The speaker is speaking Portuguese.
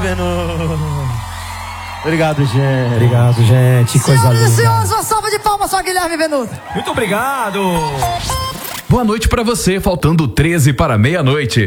Venuto. Obrigado, gente. Obrigado, gente. Coisa linda. Senhoras e senhores, uma salva de palmas só, Guilherme Venuto. Muito obrigado. Boa noite pra você, faltando 13 para meia-noite.